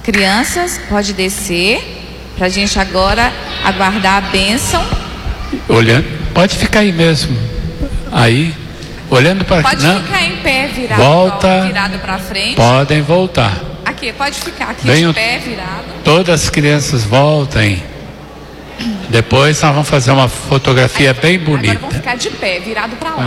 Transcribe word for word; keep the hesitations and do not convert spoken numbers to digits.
Crianças, pode descer, pra gente agora aguardar a bênção. Olhando, pode ficar aí mesmo. Aí, olhando para Pode não, ficar em pé, virado, volta, virado para frente. Podem voltar. Aqui, pode ficar aqui Venham, de pé, virado. todas as crianças voltem. Depois nós vamos fazer uma fotografia Aí, bem agora bonita. vamos ficar de pé, virado para lá.